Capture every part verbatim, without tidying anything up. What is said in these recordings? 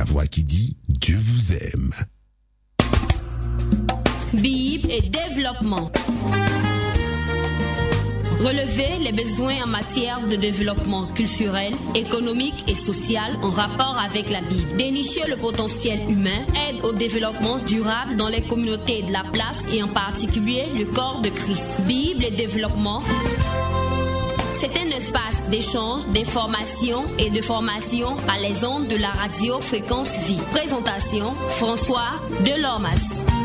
voix qui dit Dieu vous aime. Bible et développement. Relever les besoins en matière de développement culturel, économique et social en rapport avec la Bible. Dénicher le potentiel humain, aide au développement durable dans les communautés de la place et en particulier le corps de Christ. Bible et développement. C'est un espace d'échange, d'information et de formation par les ondes de la radio Fréquence Vie. Présentation, François Delormas.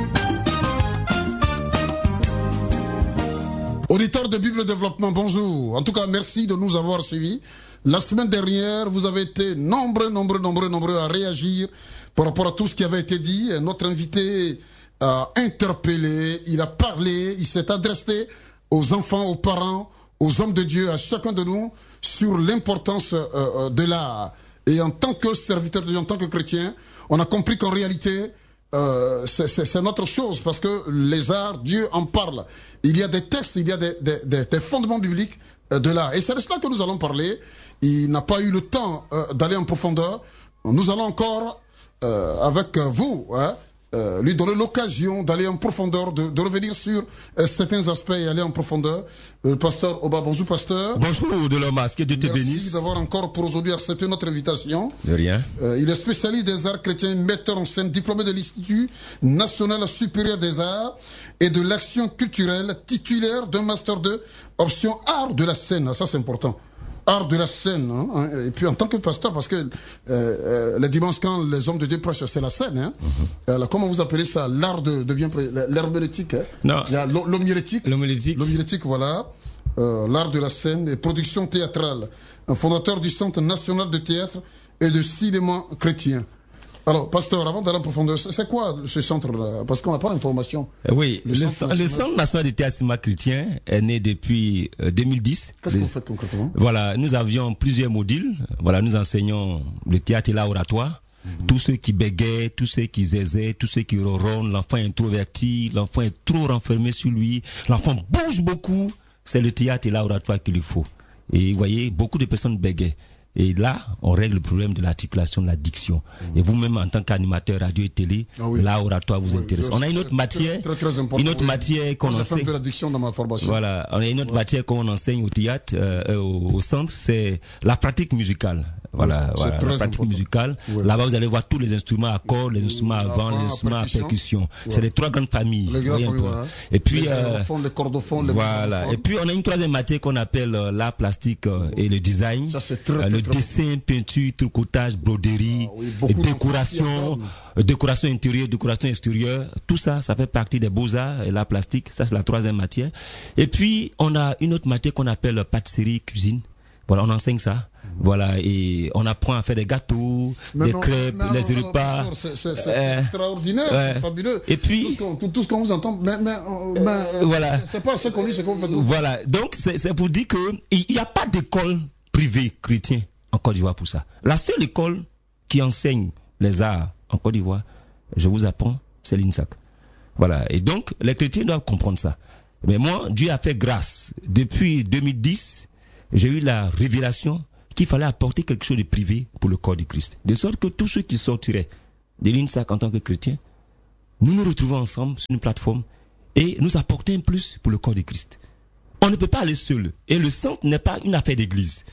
Auditeurs de Bible Développement, bonjour. En tout cas, merci de nous avoir suivis. La semaine dernière, vous avez été nombreux, nombreux, nombreux, nombreux à réagir par rapport à tout ce qui avait été dit. Notre invité a interpellé, il a parlé, il s'est adressé aux enfants, aux parents, aux hommes de Dieu, à chacun de nous, sur l'importance euh, de l'art. Et en tant que serviteur de Dieu, en tant que chrétien, on a compris qu'en réalité, Euh, c'est, c'est, c'est notre chose, parce que les arts, Dieu en parle. Il y a des textes, il y a des, des, des, des fondements bibliques euh, de l'art. Et c'est de cela que nous allons parler. Il n'a pas eu le temps euh, d'aller en profondeur. Nous allons encore, euh, avec vous, hein, euh, lui donner l'occasion d'aller en profondeur, de, de revenir sur euh, certains aspects et aller en profondeur. Euh, pasteur Oba, bonjour pasteur. Bonjour Delormas, que Dieu te bénisse. Merci d'avoir encore pour aujourd'hui accepté notre invitation. De rien. Euh, il est spécialiste des arts chrétiens, metteur en scène, diplômé de l'Institut national supérieur des arts et de l'action culturelle, titulaire d'un master deux, option art de la scène. Ça c'est important. Art de la scène, hein, et puis en tant que pasteur, parce que euh, euh, les dimanches quand les hommes de Dieu prêchent, c'est la scène, hein. Mm-hmm. Alors, comment vous appelez ça, l'art de, de bien, l'herméneutique, hein. Non. Il y a l'homilétique, l'homilétique, l'homilétique, voilà, euh, l'art de la scène et production théâtrale, un fondateur du Centre national de théâtre et de cinéma chrétien. Alors, pasteur, avant d'aller en profondeur, c'est quoi ce centre-là? Parce qu'on n'a pas d'information. Oui, le, le, centre, le Centre national de théâtre et cinéma chrétien est né depuis euh, deux mille dix. Qu'est-ce Les... que vous faites concrètement? Voilà, nous avions plusieurs modules. Voilà, nous enseignons le théâtre et l'art oratoire. Mm-hmm. Tous ceux qui bégayent, tous ceux qui zézaient, tous ceux qui ronronnent, l'enfant est introverti, l'enfant est trop renfermé sur lui, l'enfant bouge beaucoup. C'est le théâtre et l'art oratoire qu'il lui faut. Et vous voyez, beaucoup de personnes bégayent. Et là, on règle le problème de l'articulation, de la diction. Mmh. Et vous-même, en tant qu'animateur radio et télé, ah oui. Là, oratoire vous oui, intéresse. On a une autre matière, très, très, très une autre oui. matière qu'on enseigne. J'ai fait de la diction dans ma formation. Voilà, on a une autre ouais. matière qu'on enseigne au théâtre, euh, au, au centre, c'est la pratique musicale. Voilà, oui, voilà la pratique important. musicale. Oui. Là-bas, vous allez voir tous les instruments à cordes, les instruments à vent, les instruments à percussion. Ouais. C'est les trois grandes familles. Les grandes familles, voilà. Et puis, les euh, les cordophones, les voilà. Et puis, on a une troisième matière qu'on appelle euh, l'art plastique euh, et le design. Ça, c'est très, euh, très, le très dessin, peinture, tricotage, broderie, ah, oui, et décoration, euh, décoration intérieure, décoration extérieure. Tout ça, ça fait partie des beaux-arts et l'art plastique. Ça, c'est la troisième matière. Et puis, on a une autre matière qu'on appelle pâtisserie, cuisine. Voilà, on enseigne ça. Voilà, et on apprend à faire des gâteaux, mais des non, crêpes, non, les non, repas. C'est, c'est, c'est euh, extraordinaire, euh, c'est fabuleux. Et puis, tout ce qu'on, tout, tout ce qu'on vous entend, mais, mais, mais euh, voilà. C'est, c'est pas ce qu'on dit, c'est qu'on fait. Voilà, donc c'est, c'est pour dire que il n'y a pas d'école privée chrétienne en Côte d'Ivoire pour ça. La seule école qui enseigne les arts en Côte d'Ivoire, je vous apprends, c'est l'I N S A C. Voilà, et donc les chrétiens doivent comprendre ça. Mais moi, Dieu a fait grâce. Depuis deux mille dix, j'ai eu la révélation qu'il fallait apporter quelque chose de privé pour le corps du Christ. De sorte que tous ceux qui sortiraient de l'I N S A C en tant que chrétiens, nous nous retrouvons ensemble sur une plateforme et nous apporter un plus pour le corps du Christ. On ne peut pas aller seul. Et le centre n'est pas une affaire d'église.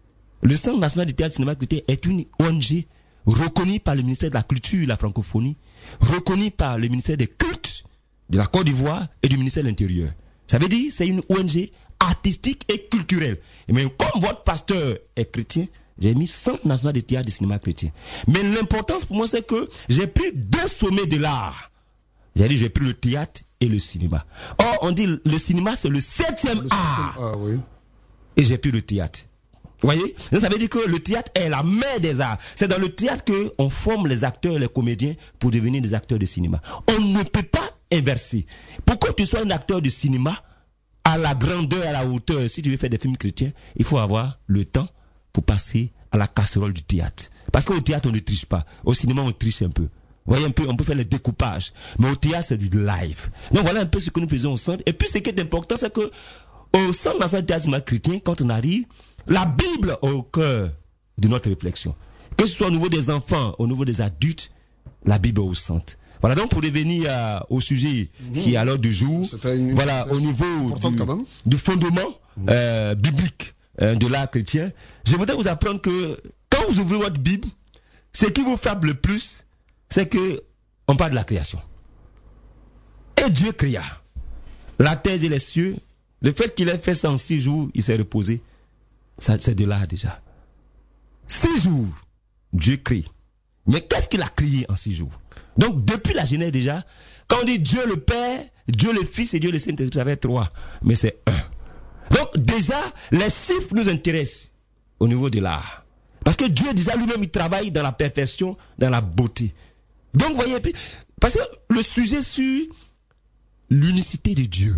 Le Centre national du théâtre et cinéma chrétien est une O N G reconnue par le ministère de la Culture et de la Francophonie, reconnue par le ministère des Cultes de la Côte d'Ivoire et du ministère de l'Intérieur. Ça veut dire c'est une O N G artistique et culturelle. Mais comme votre pasteur est chrétien, j'ai mis Centre national de théâtre et de cinéma chrétien. Mais l'importance pour moi, c'est que j'ai pris deux sommets de l'art. J'ai dit, j'ai pris le théâtre et le cinéma. Or, on dit, le cinéma, c'est le septième le art. Ah, oui. Et j'ai pris le théâtre. Vous voyez? Ça veut dire que le théâtre est la mère des arts. C'est dans le théâtre qu'on forme les acteurs et les comédiens pour devenir des acteurs de cinéma. On ne peut pas inverser. Pour que tu sois un acteur de cinéma, à la grandeur, à la hauteur, si tu veux faire des films chrétiens, il faut avoir le temps pour passer à la casserole du théâtre. Parce qu'au théâtre, on ne triche pas. Au cinéma, on triche un peu. Vous voyez un peu, on peut faire les découpages. Mais au théâtre, c'est du live. Donc voilà un peu ce que nous faisons au centre. Et puis ce qui est important, c'est que au Centre national de théâtre chrétien, quand on arrive, la Bible au cœur de notre réflexion. Que ce soit au niveau des enfants, au niveau des adultes, la Bible est au centre. Voilà, donc pour revenir euh, au sujet mmh. qui est à l'ordre du jour, une, voilà, au niveau du, du fondement mmh. euh, biblique euh, de l'art chrétien, je voudrais vous apprendre que quand vous ouvrez votre Bible, ce qui vous frappe le plus, c'est que on parle de la création. Et Dieu créa la terre et les cieux. Le fait qu'il ait fait ça en six jours, il s'est reposé. Ça, c'est de là déjà. Six jours, Dieu crée. Mais qu'est-ce qu'il a créé en six jours? Donc, depuis la Genèse déjà, quand on dit Dieu le Père, Dieu le Fils et Dieu le Saint-Esprit, ça fait trois. Mais c'est un. Donc, déjà, les chiffres nous intéressent au niveau de l'art. Parce que Dieu, déjà, lui-même, il travaille dans la perfection, dans la beauté. Donc, vous voyez, parce que le sujet sur l'unicité de Dieu.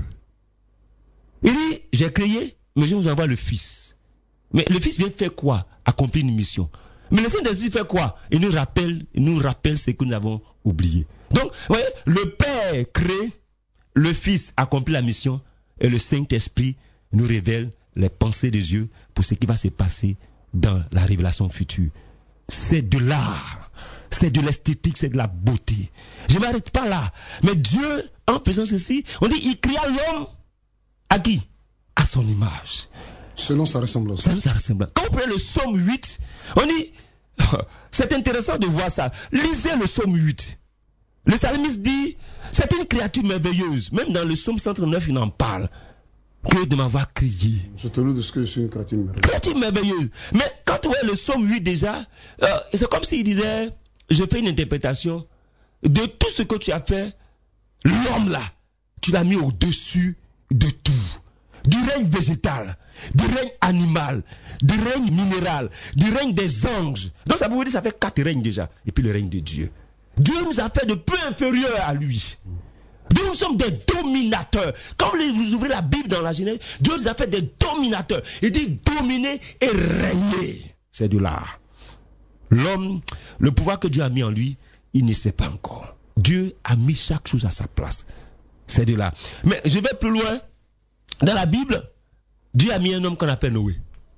Il dit, j'ai créé, mais je vous envoie le Fils. Mais le Fils vient faire quoi? Accomplir une mission. Mais le Saint-Esprit fait quoi? Il nous rappelle, il nous rappelle ce que nous avons oublié. Donc, vous voyez, le Père crée, le Fils accomplit la mission, et le Saint-Esprit nous révèle les pensées de Dieu pour ce qui va se passer dans la révélation future. C'est de l'art, c'est de l'esthétique, c'est de la beauté. Je ne m'arrête pas là. Mais Dieu, en faisant ceci, on dit, il créa l'homme à qui? À son image. Selon sa ressemblance. Selon sa ressemblance. Quand on prend le psaume huit, on dit, c'est intéressant de voir ça. Lisez le psaume huit. Le psalmiste dit, c'est une créature merveilleuse. Même dans le psaume cent trente-neuf, il en parle. Que de m'avoir crié. Je te loue de ce que je suis une créature merveilleuse. Créature merveilleuse. Mais quand on voit le psaume huit déjà, euh, c'est comme s'il disait, je fais une interprétation de tout ce que tu as fait. L'homme là, tu l'as mis au-dessus de tout. Du règne végétal, du règne animal, du règne minéral, du règne des anges. Donc ça vous dit, ça fait quatre règnes déjà. Et puis le règne de Dieu. Dieu nous a fait de peu inférieur à lui. Donc nous sommes des dominateurs. Quand vous ouvrez la Bible dans la Genèse, Dieu nous a fait des dominateurs. Il dit dominer et régner. C'est de l'art. L'homme, le pouvoir que Dieu a mis en lui, il ne sait pas encore. Dieu a mis chaque chose à sa place. C'est de l'art. Mais je vais plus loin. Dans la Bible, Dieu a mis un homme qu'on appelle Noé.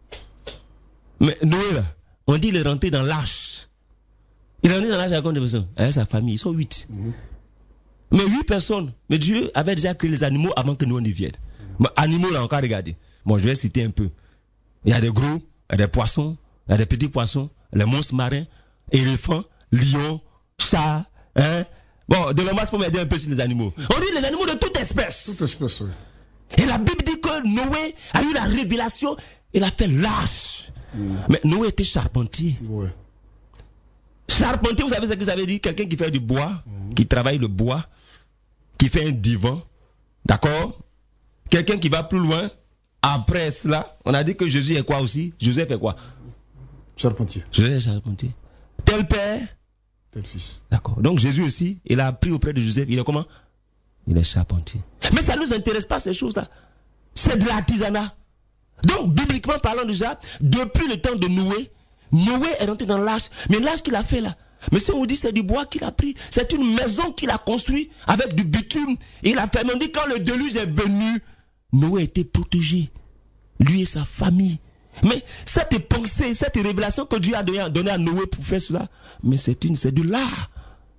Mais Noé, là, on dit qu'il est rentré dans l'arche. Il est rentré dans l'arche à combien de personnes? Avec sa famille, ils sont huit. Mm-hmm. Mais huit personnes. Mais Dieu avait déjà créé les animaux avant que Noé ne vienne. Mm-hmm. Bon, animaux, là, encore, regardez. Bon, je vais citer un peu. Il y a des gros, il y a des poissons, il y a des petits poissons, les monstres marins, éléphants, lions, chats, hein. Bon, de la masse pour m'aider un peu sur les animaux. On dit les animaux de toute espèce. Toute espèce, oui. Et la Bible dit que Noé a eu la révélation, il a fait l'arche. Mm. Mais Noé était charpentier. Ouais. Charpentier, vous savez ce que ça veut dire? Quelqu'un qui fait du bois, mm. qui travaille le bois, qui fait un divan. D'accord? Quelqu'un qui va plus loin. Après cela, on a dit que Jésus est quoi aussi? Joseph est quoi? Charpentier. Joseph est charpentier. Tel père, tel fils. D'accord. Donc Jésus aussi, il a appris auprès de Joseph. Il est comment? Il est charpentier. Mais ça ne nous intéresse pas ces choses-là. C'est de l'artisanat. Donc, bibliquement parlant déjà, depuis le temps de Noé, Noé est rentré dans l'arche. Mais l'arche qu'il a fait là, mais si on dit c'est du bois qu'il a pris, c'est une maison qu'il a construite avec du bitume. Il a fait, mais on dit quand le déluge est venu, Noé était protégé. Lui et sa famille. Mais cette pensée, cette révélation que Dieu a donnée à Noé pour faire cela, mais c'est une, c'est de l'art.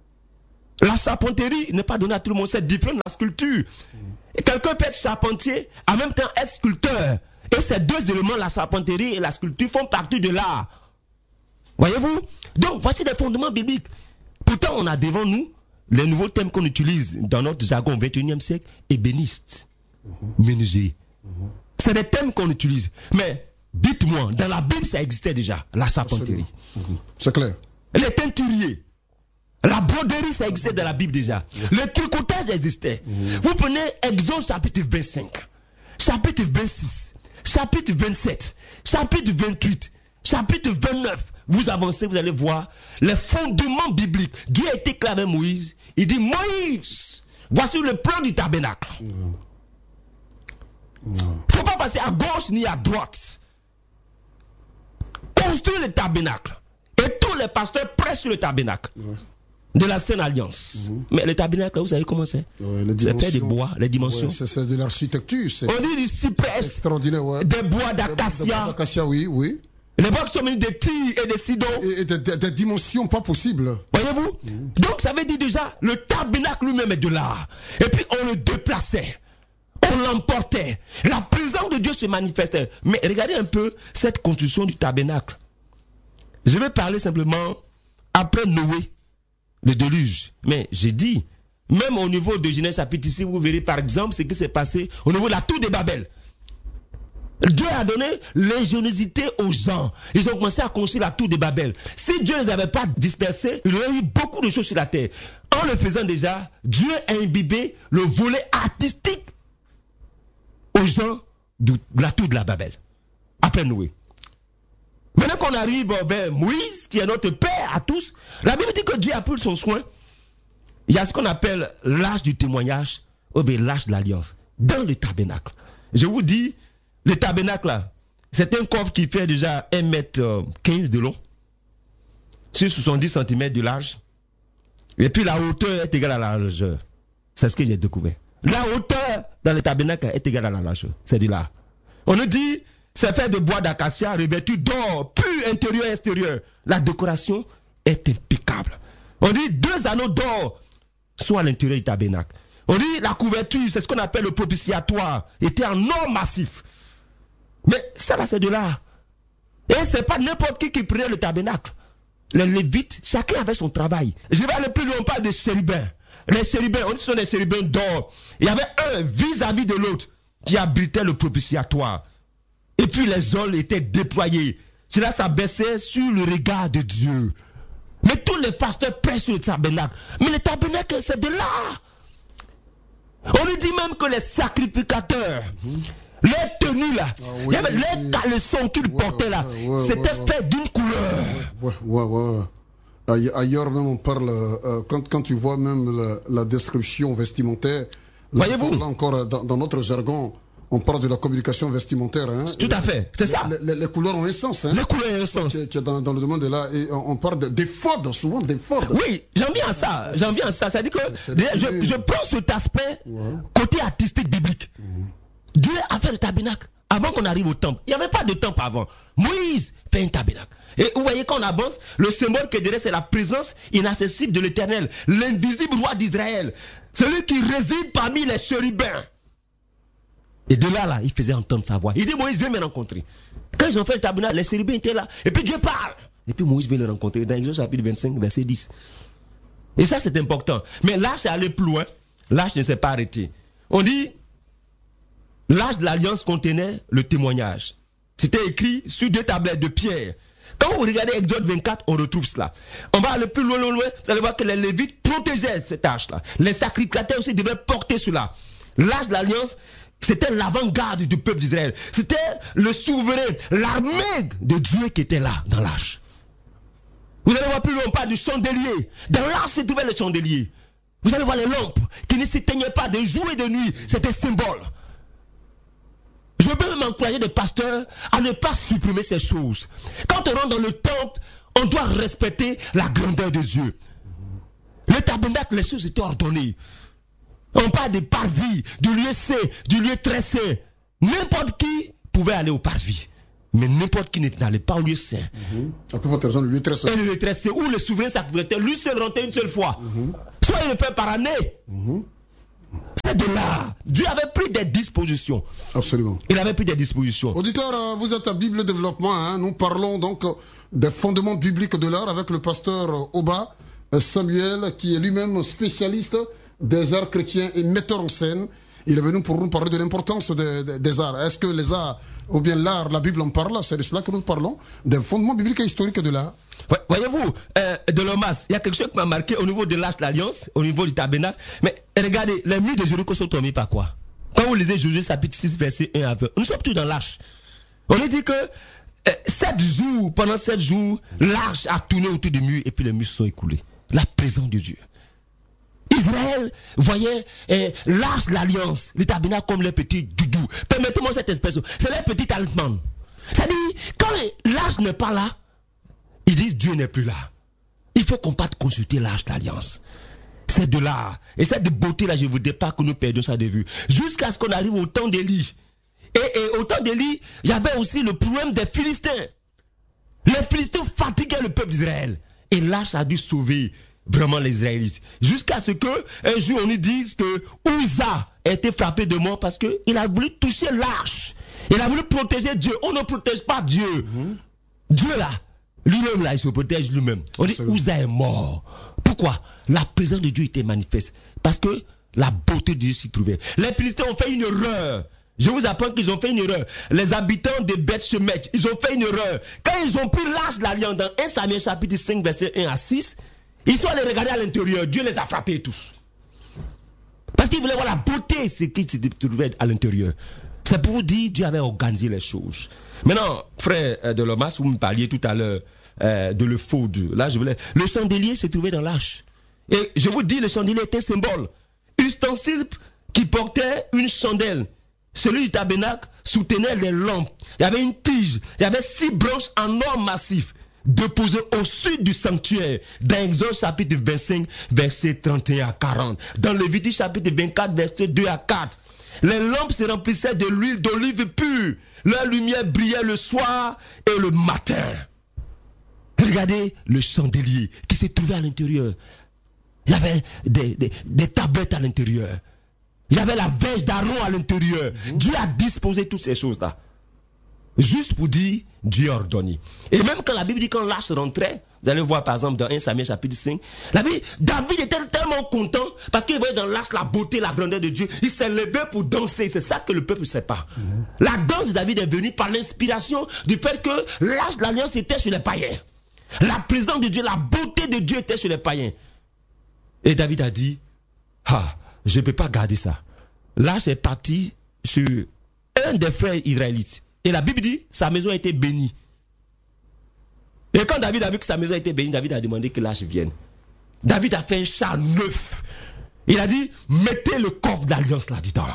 La charpenterie n'est pas donnée à tout le monde, c'est différent de la sculpture. Et quelqu'un peut être charpentier, en même temps être sculpteur. Et ces deux éléments, la charpenterie et la sculpture, font partie de l'art. Voyez-vous? Donc, voici les fondements bibliques. Pourtant, on a devant nous les nouveaux thèmes qu'on utilise dans notre jargon vingt et unième siècle, ébéniste, mm-hmm. menuisier. Mm-hmm. C'est des thèmes qu'on utilise. Mais, dites-moi, dans la Bible, ça existait déjà, la charpenterie. Mm-hmm. C'est clair. Les teinturiers. La broderie, ça existait dans la Bible déjà. Le tricotage existait. Mmh. Vous prenez Exode chapitre vingt-cinq, chapitre vingt-six, chapitre vingt-sept, chapitre vingt-huit, chapitre vingt-neuf. Vous avancez, vous allez voir les fondements bibliques. Dieu a été clair avec Moïse. Il dit, Moïse, voici le plan du tabernacle. Il ne faut pas passer à gauche ni à droite. Construire le tabernacle. Et tous les pasteurs prêchent sur le tabernacle. Mmh. De la Sainte Alliance. Mmh. Mais le tabernacle, vous savez comment c'est? Ouais, c'est fait de bois, les dimensions. Ouais, c'est de l'architecture. On dit du cyprès, extraordinaire, ouais. des bois d'acacia. D'acacia, oui, oui. Les bois qui sont venus des Tyr et des Sidon. Et, et des, des, des dimensions pas possibles. Voyez-vous? Mmh. Donc ça veut dire déjà, le tabernacle lui-même est de là. Et puis on le déplaçait. On l'emportait. La présence de Dieu se manifestait. Mais regardez un peu cette construction du tabernacle. Je vais parler simplement après Noé, le déluge. Mais j'ai dit, même au niveau de Genèse chapitre ici, vous verrez par exemple ce qui s'est passé au niveau de la tour de Babel. Dieu a donné l'ingéniosité aux gens. Ils ont commencé à construire la tour de Babel. Si Dieu ne les avait pas dispersés, il y aurait eu beaucoup de choses sur la terre. En le faisant déjà, Dieu a imbibé le volet artistique aux gens de la tour de la Babel. Après Noé. Maintenant qu'on arrive vers Moïse, qui est notre père à tous, la Bible dit que Dieu a pris son soin. Il y a ce qu'on appelle l'âge du témoignage, ou bien l'âge de l'alliance, dans le tabernacle. Je vous dis, le tabernacle là, c'est un coffre qui fait déjà un mètre quinze de long, sur soixante-dix centimètres de large, et puis la hauteur est égale à la largeur. C'est ce que j'ai découvert. La hauteur dans le tabernacle est égale à la largeur. C'est de là. On nous dit, c'est fait de bois d'acacia revêtu d'or, pur intérieur et extérieur. La décoration est impeccable. On dit deux anneaux d'or sont à l'intérieur du tabernacle. On dit la couverture, c'est ce qu'on appelle le propitiatoire, était en or massif. Mais ça là, c'est de là. Et c'est pas n'importe qui qui prenait le tabernacle. Les Lévites, chacun avait son travail. Je vais aller plus loin, on parle des chérubins. Les chérubins, on dit que ce sont des chérubins d'or. Il y avait un vis-à-vis de l'autre qui abritait le propitiatoire. Et puis les aules étaient déployés. Cela s'abaissait sur le regard de Dieu. Mais tous les pasteurs prêchent sur le tabernacle. Mais le tabernacle, c'est de là. On lui dit même que les sacrificateurs, mmh. les tenues là, ah, oui, il y avait oui, les caleçons qu'ils ouais, portaient là, ouais, ouais, c'était ouais, fait ouais. d'une couleur. Ouais, ouais, ouais. Ailleurs même on parle, euh, quand, quand tu vois même la, la description vestimentaire, voyez-vous, là encore dans, dans notre jargon, on parle de la communication vestimentaire. Hein. Tout à fait, c'est ça. Les, les, les couleurs ont un sens. Hein. Les couleurs ont un sens. Qui, qui est dans, dans le domaine de là. Et on, on parle de, des fodes, souvent des fodes. Oui, j'en viens à ça. J'en viens à ça. C'est-à-dire que c'est, c'est je, je prends cet aspect ouais. côté artistique biblique. Mmh. Dieu a fait le tabernacle avant qu'on arrive au temple. Il n'y avait pas de temple avant. Moïse fait un tabernacle. Et vous voyez, quand on avance, le symbole que derrière, c'est la présence inaccessible de l'Éternel, l'invisible roi d'Israël, celui qui réside parmi les chérubins. Et de là, là, il faisait entendre sa voix. Il dit, Moïse, viens me rencontrer. Quand ils ont fait le tabernacle, les chérubins étaient là. Et puis Dieu parle. Et puis Moïse vient le rencontrer dans Exode chapitre vingt-cinq, verset dix. Et ça, c'est important. Mais l'âge est allé plus loin. L'âge ne s'est pas arrêté. On dit, l'âge de l'alliance contenait le témoignage. C'était écrit sur deux tablettes de pierre. Quand vous regardez Exode vingt-quatre, on retrouve cela. On va aller plus loin, loin, loin. Vous allez voir que les Lévites protégeaient cette âge-là. Les sacrificateurs aussi devaient porter cela. L'âge de l'alliance, c'était l'avant-garde du peuple d'Israël. C'était le souverain, l'armée de Dieu qui était là, dans l'arche. Vous allez voir plus loin, on parle du chandelier. Dans l'arche se trouvait le chandelier. Vous allez voir les lampes qui ne s'éteignaient pas de jour et de nuit. C'était symbole. Je peux même encourager des pasteurs à ne pas supprimer ces choses. Quand on rentre dans le temple, on doit respecter la grandeur de Dieu. Le tabernacle, les choses étaient ordonnées. On parle de parvis, du lieu saint, du lieu très saint. N'importe qui pouvait aller au parvis. Mais n'importe qui n'allait pas au lieu saint. Mm-hmm. Après votre raison, le lieu très saint. Et le lieu très saint, où le souverain sacrificateur, lui seul rentrait une seule fois. Mm-hmm. Soit il le fait par année. Mm-hmm. C'est de là. Dieu avait pris des dispositions. Absolument. Il avait pris des dispositions. Auditeurs, vous êtes à Bible Développement. Hein. Nous parlons donc des fondements bibliques de l'art avec le pasteur Oba Samuel, qui est lui-même spécialiste des arts chrétiens et metteur en scène. Il est venu pour nous parler de l'importance de, de, des arts. Est-ce que les arts, ou bien l'art, la Bible en parle? C'est de cela que nous parlons, des fondements bibliques et historiques de l'art. Voyez-vous, euh, de l'Omas, il y a quelque chose qui m'a marqué au niveau de l'Arche de l'Alliance, au niveau du tabernacle. Mais regardez, les murs de Jéricho sont tombés par quoi? Quand vous lisez Josué chapitre six, verset un à vingt, nous sommes tous dans l'Arche. On nous dit que euh, sept jours, pendant sept jours, l'Arche a tourné autour du mur et puis les murs sont écoulés. La présence de Dieu. Israël voyait eh, l'Arche de l'Alliance, le tabernacle comme les petits doudous. Permettez-moi cette expression. C'est les petits talismans. C'est-à-dire, quand l'Arche n'est pas là, ils disent Dieu n'est plus là. Il faut qu'on parte consulter l'Arche de l'Alliance. C'est de là. Et cette beauté-là, je ne voudrais pas que nous perdions ça de vue. Jusqu'à ce qu'on arrive au temps d'Élie. Et, et au temps d'Élie, il y avait aussi le problème des Philistins. Les Philistins fatiguaient le peuple d'Israël. Et Lâche a dû sauver vraiment les Israélites. Jusqu'à ce que un jour on nous dise que Uza a été frappé de mort parce qu'il a voulu toucher Lâche. Il a voulu protéger Dieu. On ne protège pas Dieu. Mm-hmm. Dieu là, lui-même là, il se protège lui-même. On dit Uza est mort. Pourquoi? La présence de Dieu était manifeste. Parce que la beauté de Dieu s'y trouvait. Les Philistins ont fait une erreur. Je vous apprends qu'ils ont fait une erreur. Les habitants de Beth-Shemesh, ils ont fait une erreur. Quand ils ont pris l'âge de l'alliance dans premier Samuel chapitre cinq, verset un à six, ils sont allés regarder à l'intérieur. Dieu les a frappés tous. Parce qu'ils voulaient voir la beauté, ce qui se trouvait à l'intérieur. C'est pour vous dire, Dieu avait organisé les choses. Maintenant, frère de Lomas, vous me parliez tout à l'heure euh, de l'ephod. Là, je voulais. Le chandelier se trouvait dans l'arche. Et je vous dis, le chandelier était symbole. Ustensile qui portait une chandelle. Celui du tabernacle soutenait les lampes. Il y avait une tige. Il y avait six branches en or massif déposées au sud du sanctuaire. Dans Exode chapitre vingt-cinq, verset trente et un à quarante. Dans Lévitique chapitre vingt-quatre, verset deux à quatre. Les lampes se remplissaient de l'huile d'olive pure. Leur lumière brillait le soir et le matin. Regardez le chandelier qui se trouvait à l'intérieur. Il y avait des, des, des tablettes à l'intérieur. Il y avait la verge d'Aaron à l'intérieur. Mmh. Dieu a disposé toutes ces choses-là. Juste pour dire, Dieu a ordonné. Et même quand la Bible dit quand Lâche rentrait, vous allez voir par exemple dans premier Samuel chapitre cinq, la Bible, David était tellement content parce qu'il voyait dans Lâche la beauté, la grandeur de Dieu. Il s'est levé pour danser. C'est ça que le peuple ne sait pas. Mmh. La danse de David est venue par l'inspiration du fait que Lâche de l'alliance était sur les païens. La présence de Dieu, la beauté de Dieu était sur les païens. Et David a dit, ah, je ne peux pas garder ça. Lâche est parti sur un des frères israélites. Et la Bible dit, sa maison a été bénie. Et quand David a vu que sa maison a été bénie, David a demandé que Lâche vienne. David a fait un char neuf. Il a dit, mettez le corps d'alliance là-dedans.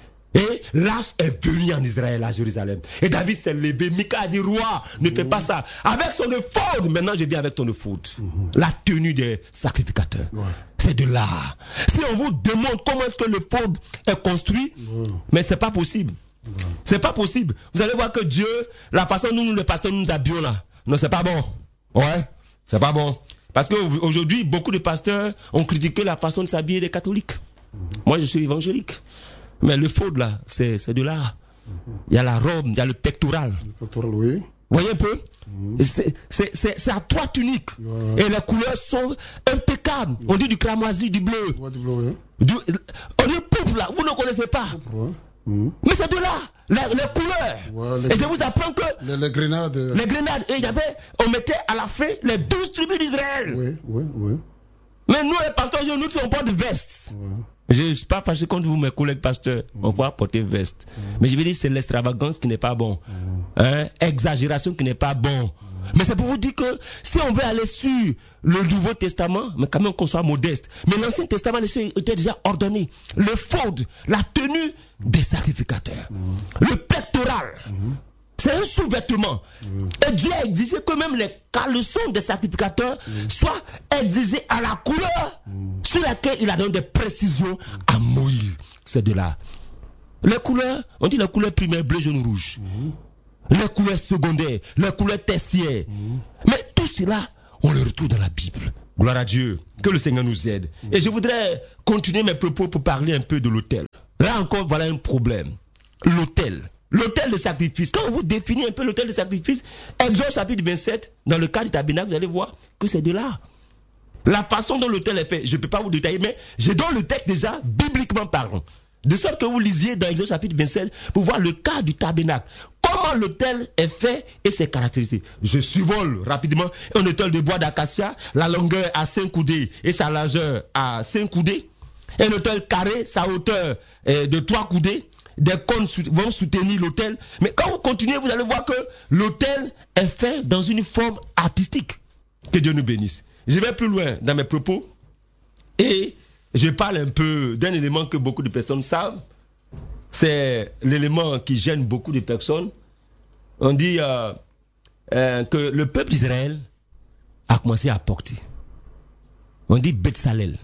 Et Lâche est venu en Israël, à Jérusalem. Et David s'est levé. Mika a dit, roi, ne fais pas ça. Avec son ephod, maintenant je viens avec ton ephod. Mm-hmm. La tenue des sacrificateurs. Ouais. C'est de l'art. Si on vous demande comment est-ce que l'ephod est construit, ouais. mais c'est pas possible. Ouais. C'est pas possible. Vous allez voir que Dieu, la façon dont nous, les pasteurs, nous nous habillons là, non, c'est pas bon. Ouais, c'est pas bon. Parce qu'aujourd'hui, beaucoup de pasteurs ont critiqué la façon de s'habiller des catholiques. Mm-hmm. Moi, je suis évangélique. Mais le faux là, c'est, c'est de là. Mm-hmm. Il y a la robe, il y a le pectoral. Le pectoral, oui. Vous voyez un peu? Mm-hmm. c'est, c'est, c'est, c'est à trois tuniques. Ouais. Et les couleurs sont impeccables. Mm-hmm. On dit du cramoisi, du bleu. Ouais, du bleu, oui. Du, on dit poupe là, vous ne connaissez pas. Poupe, ouais. Mm-hmm. Mais c'est de là, les, les couleurs. Ouais, les, et je vous apprends que les, les grenades. Les grenades. Et il y avait, on mettait à la fin les douze tribus d'Israël. Oui, oui, oui. Mais nous, les pasteurs, nous ne sommes pas de veste. Ouais. Je ne suis pas fâché contre vous, mes collègues pasteurs. Mmh. On va porter veste. Mmh. Mais je veux dire, c'est l'extravagance qui n'est pas bon. Mmh. Hein? Exagération qui n'est pas bon. Mmh. Mais c'est pour vous dire que si on veut aller sur le Nouveau Testament, mais quand même qu'on soit modeste. Mais l'Ancien Testament était déjà ordonné. Le faute, la tenue des sacrificateurs. Mmh. Le pectoral. Mmh. C'est un sous-vêtement. Mmh. Et Dieu a exigé que même les caleçons des sacrificateurs mmh. soient exigés à la couleur mmh. sur laquelle il a donné des précisions à Moïse. C'est de là. Les couleurs, on dit les couleurs primaires, bleu, jaune, rouge. Mmh. Les couleurs secondaires, les couleurs tertiaires. Mmh. Mais tout cela, on le retrouve dans la Bible. Gloire à Dieu. Que le Seigneur nous aide. Mmh. Et je voudrais continuer mes propos pour parler un peu de l'autel. Là encore, voilà un problème. L'autel. L'autel de sacrifice. Quand on vous définit un peu l'autel de sacrifice, Exode chapitre vingt-sept, dans le cas du tabernacle, vous allez voir que c'est de là. La façon dont l'autel est fait, je ne peux pas vous détailler, mais je donne le texte déjà, bibliquement parlant. De sorte que vous lisiez dans Exode chapitre vingt-sept pour voir le cas du tabernacle. Comment l'autel est fait et ses caractéristiques. Je survole rapidement un autel de bois d'acacia, la longueur à cinq coudées et sa largeur à cinq coudées. Un autel carré, sa hauteur est de trois coudées. Des cônes vont soutenir l'autel. Mais quand vous continuez, vous allez voir que l'autel est fait dans une forme artistique. Que Dieu nous bénisse. Je vais plus loin dans mes propos. Et je parle un peu d'un élément que beaucoup de personnes savent. C'est l'élément qui gêne beaucoup de personnes. On dit euh, euh, que le peuple d'Israël a commencé à porter. On dit Betsalel.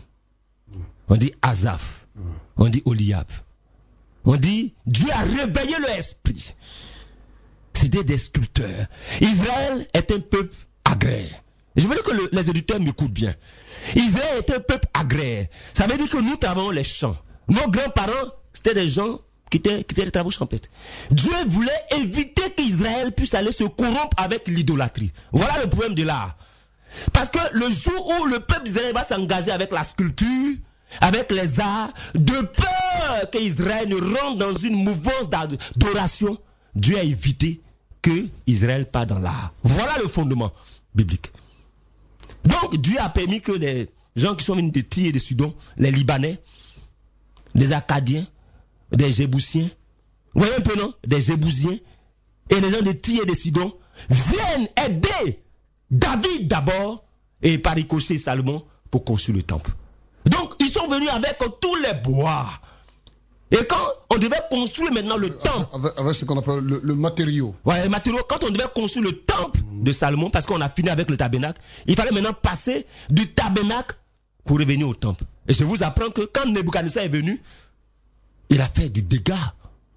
On dit Asaph. On dit Oliab. On dit, Dieu a réveillé leur esprit. C'était des sculpteurs. Israël est un peuple agraire. Je veux dire que le, les éditeurs m'écoutent bien. Israël est un peuple agraire. Ça veut dire que nous travaillons les champs. Nos grands-parents, c'était des gens qui étaient, qui étaient des travaux champêtres. Dieu voulait éviter qu'Israël puisse aller se corrompre avec l'idolâtrie. Voilà le problème de l'art. Parce que le jour où le peuple d'Israël va s'engager avec la sculpture, avec les arts, de peur qu'Israël ne rentre dans une mouvance d'adoration, Dieu a évité que Israël parte dans l'art. Voilà le fondement biblique. Donc Dieu a permis que les gens qui sont venus de Tyr et de Sidon, les Libanais, des Acadiens, des Jébusiens, vous voyez un peu non, des Jébusiens, et les gens de Tyr et de Sidon viennent aider David d'abord et par ricochet Salomon pour construire le temple. Donc ils sont venus avec tous les bois. Et quand on devait construire maintenant le temple, avec, avec ce qu'on appelle le, le matériau. Ouais, le matériau. Quand on devait construire le temple mmh. de Salomon, parce qu'on a fini avec le tabernacle, il fallait maintenant passer du tabernacle pour revenir au temple. Et je vous apprends que quand Nebuchadnezzar est venu, il a fait du dégât.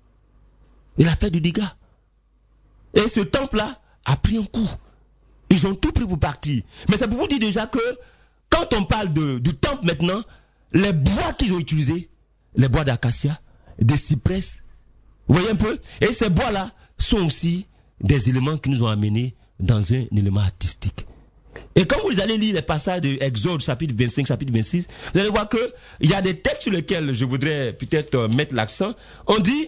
Il a fait du dégât. Et ce temple-là a pris un coup. Ils ont tout pris pour partir. Mais c'est pour vous dire déjà que quand on parle de, du temple maintenant, les bois qu'ils ont utilisés, les bois d'acacia, des cyprès, vous voyez un peu? Et ces bois-là sont aussi des éléments qui nous ont amenés dans un élément artistique. Et quand vous allez lire les passages de Exode, chapitre vingt-cinq, chapitre vingt-six, vous allez voir que il y a des textes sur lesquels je voudrais peut-être euh, mettre l'accent. On dit,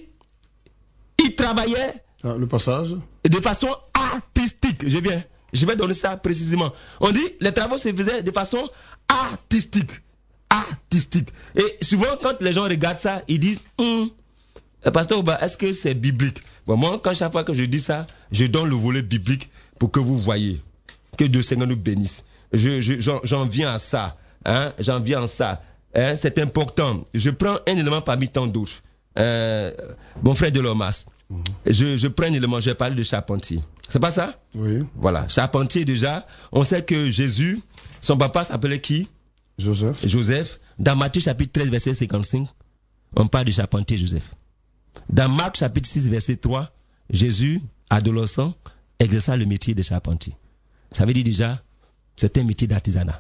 ils travaillaient ah, le passage de façon artistique. Je viens, je vais donner ça précisément. On dit, les travaux se faisaient de façon artistique. Artistique. Et souvent, quand les gens regardent ça, ils disent, hum, pasteur, est-ce que c'est biblique? Bon, moi, quand chaque fois que je dis ça, je donne le volet biblique pour que vous voyez. Que Dieu Seigneur nous bénisse. Je, je, j'en, j'en viens à ça. Hein? J'en viens à ça. Hein? C'est important. Je prends un élément parmi tant d'autres. Euh, mon frère Delormas. Mm-hmm. Je, je prends un élément. Je vais parler de charpentier. C'est pas ça? Oui. Voilà. Charpentier, déjà. On sait que Jésus, son papa s'appelait qui? Joseph. Joseph. Dans Matthieu chapitre treize, verset cinquante-cinq, on parle de charpentier Joseph. Dans Marc chapitre six, verset trois, Jésus, adolescent, exerça le métier de charpentier. Ça veut dire déjà, c'est un métier d'artisanat.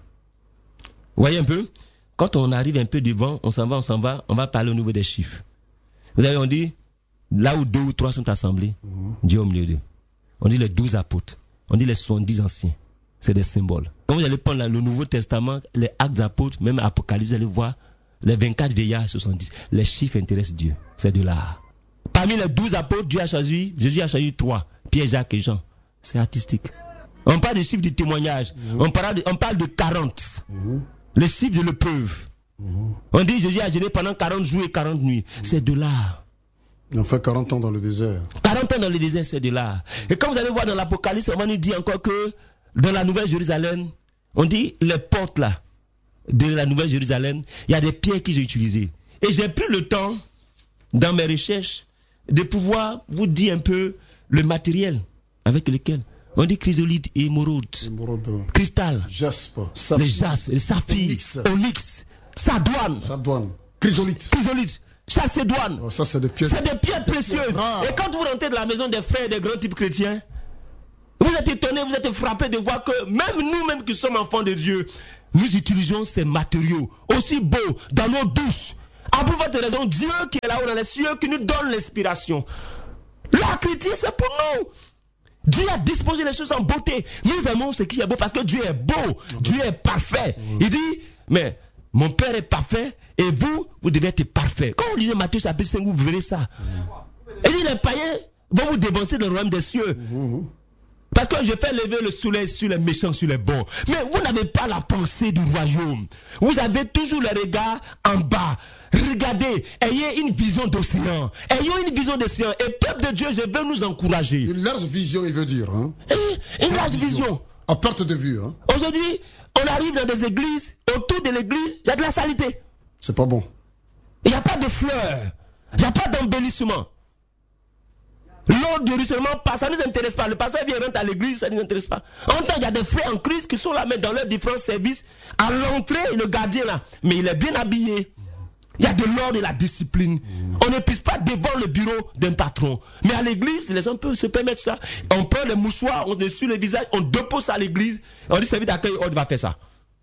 Vous voyez un peu? Quand on arrive un peu devant, on s'en va, on s'en va, on va parler au niveau des chiffres. Vous savez, on dit, là où deux ou trois sont assemblés, mmh. Dieu au milieu d'eux. On dit les douze apôtres. On dit les soixante-dix anciens. C'est des symboles. Quand vous allez prendre le Nouveau Testament, les actes d'apôtres, même Apocalypse, vous allez voir les vingt-quatre vieillards, soixante-dix. Les chiffres intéressent Dieu. C'est de l'art. Parmi les douze apôtres, Dieu a choisi, Jésus a choisi trois. Pierre, Jacques et Jean. C'est artistique. On parle des chiffres du témoignage. Mmh. On, parle de, on parle de quarante. Mmh. Les chiffres de l'épreuve. Mmh. On dit Jésus a jeûné pendant quarante jours et quarante nuits. Mmh. C'est de l'art. On fait quarante ans dans le désert. quarante ans dans le désert, c'est de l'art. Et quand vous allez voir dans l'Apocalypse, on nous dit encore que dans la Nouvelle Jérusalem, on dit les portes là, de la Nouvelle Jérusalem, il y a des pierres qu'ils ont utilisées. Et j'ai pris le temps, dans mes recherches, de pouvoir vous dire un peu le matériel avec lequel. On dit chrysolite et émeraude, émeraude, cristal, jaspe, saphir, les jaspe, les saphirs, onyx, onyx, sardoine, sardoine, chrysolite, chrysolite, chalcédoine. Oh, ça c'est des pierres, c'est des pierres précieuses. Et quand vous rentrez de la maison des frères des grands types chrétiens, vous êtes étonnés, vous êtes frappés de voir que même nous-mêmes qui sommes enfants de Dieu, nous utilisons ces matériaux aussi beaux dans nos douches. À pour votre raison, Dieu qui est là-haut dans les cieux, qui nous donne l'inspiration. L'art chrétien, c'est pour nous. Dieu a disposé les choses en beauté. Nous aimons ce qui est beau parce que Dieu est beau. Dieu est parfait. Il dit, mais mon Père est parfait et vous, vous devez être parfait. Quand vous lisez Matthieu chapitre cinq, vous verrez ça. Et dit, les païens vont vous dévancer dans le royaume des cieux. Parce que je fais lever le soleil sur les méchants, sur les bons. Mais vous n'avez pas la pensée du royaume. Vous avez toujours le regard en bas. Regardez, ayez une vision d'océan. Ayons une vision d'océan. Et peuple de Dieu, je veux nous encourager. Une large vision, il veut dire. Hein? Une, une large vision. vision. À perte de vue. Hein? Aujourd'hui, on arrive dans des églises. Autour de l'église, il y a de la saleté. C'est pas bon. Il n'y a pas de fleurs. Il n'y a pas d'embellissement. L'ordre du ruissellement passe, ça ne nous intéresse pas. Le pasteur vient rentrer à l'église, ça ne nous intéresse pas. En temps, il y a des frères en Christ qui sont là, mais dans leurs différents services. À l'entrée, le gardien là, mais il est bien habillé. Il y a de l'ordre et la discipline. Mmh. On ne pisse pas devant le bureau d'un patron. Mais à l'église, les gens peuvent se permettre ça. On prend les mouchoirs, on essuie le visage, on dépose ça à l'église. On dit, service d'accueil, on va faire ça.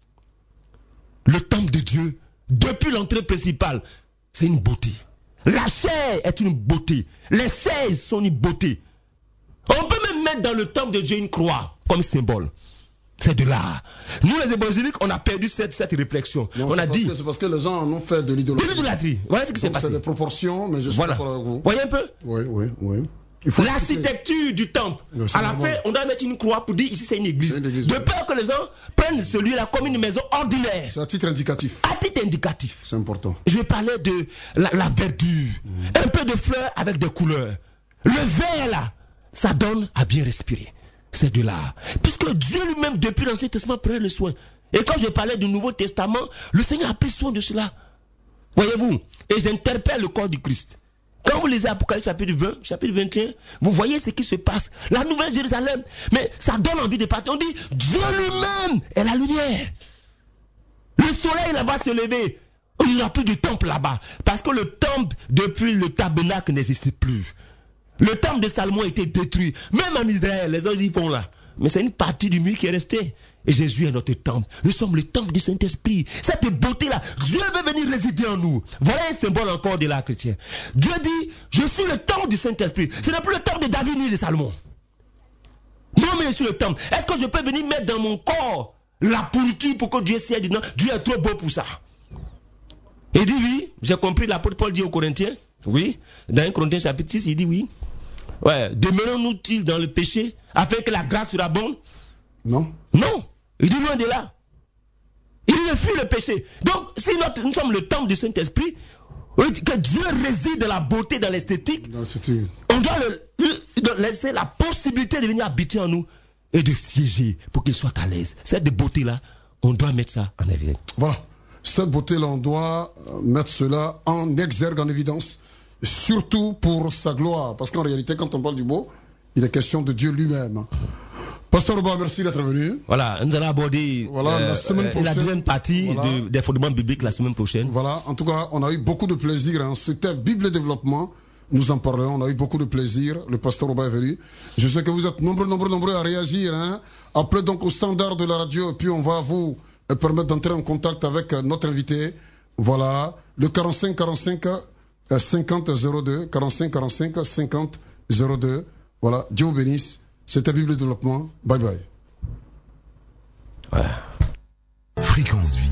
Le temple de Dieu, depuis l'entrée principale, c'est une beauté. La chair est une beauté. Les chaises sont une beauté. On peut même mettre dans le temple de Dieu une croix comme symbole. C'est de là. Nous, les évangéliques, on a perdu cette, cette réflexion. Non, on a dit. C'est parce que les gens en ont fait de l'idolâtrie. De l'idolâtrie. Voilà ce qui s'est passé. C'est des proportions, mais je suis voilà. d'accord avec vous. Voyez un peu? Oui, oui, oui. L'architecture du temple. Non, à la fin, bon. On doit mettre une croix pour dire ici c'est une église. Une église de ouais. peur que les gens prennent celui-là comme une maison ordinaire. C'est à titre indicatif. À titre indicatif. C'est important. Je vais parler de la, la verdure. Mmh. Un peu de fleurs avec des couleurs. Le vert là, ça donne à bien respirer. C'est de là. Puisque Dieu lui-même, depuis l'Ancien Testament, prend le soin. Et quand je parlais du Nouveau Testament, le Seigneur a pris soin de cela. Voyez-vous? Et j'interpelle le corps du Christ. Quand vous lisez Apocalypse chapitre vingt, chapitre vingt et un, vous voyez ce qui se passe. La nouvelle Jérusalem. Mais ça donne envie de partir. On dit, Dieu lui-même est la lumière. Le soleil là va se lever. Il n'y aura plus de temple là-bas. Parce que le temple, depuis le tabernacle, n'existe plus. Le temple de Salomon a été détruit. Même en Israël, les gens y vont là. Mais c'est une partie du mur qui est restée. Et Jésus est notre temple. Nous sommes le temple du Saint-Esprit. Cette beauté-là, Dieu veut venir résider en nous. Voilà un symbole encore de l'art chrétien. Dieu dit, je suis le temple du Saint-Esprit. Ce n'est plus le temple de David ni de Salomon. Non, mais je suis le temple. Est-ce que je peux venir mettre dans mon corps la pourriture pour que Dieu s'y dit non, Dieu est trop beau pour ça. Il dit oui, j'ai compris, l'apôtre Paul dit aux Corinthiens, oui, dans un Corinthiens chapitre six, il dit oui. Ouais, demeurons-nous-ils dans le péché afin que la grâce sera bonne? Non. Non. Il dit loin de là. Il refuse le péché. Donc, si notre, nous sommes le temple du Saint-Esprit, que Dieu réside dans la beauté, dans l'esthétique, on doit le, le, laisser la possibilité de venir habiter en nous et de siéger pour qu'il soit à l'aise. Cette beauté-là, on doit mettre ça en évidence. Voilà. Cette beauté-là, on doit mettre cela en exergue, en évidence. Surtout pour sa gloire. Parce qu'en réalité, quand on parle du beau, il est question de Dieu lui-même. Pasteur Oba, merci d'être venu. Voilà, nous allons aborder voilà, euh, la, semaine prochaine, la deuxième partie voilà. de, des fondements bibliques la semaine prochaine. Voilà, en tout cas, on a eu beaucoup de plaisir. Hein. C'était Bible et développement. Nous en parlons, on a eu beaucoup de plaisir. Le pasteur Oba est venu. Je sais que vous êtes nombreux, nombreux, nombreux à réagir. Hein. Appelez donc au standard de la radio et puis on va vous permettre d'entrer en contact avec notre invité. Voilà, le quarante-cinq quarante-cinq cinquante zéro deux, quarante-cinq quarante-cinq cinquante zéro deux. Voilà, Dieu vous bénisse. C'était Bible et développement. Bye bye. Voilà. Fréquence Vie.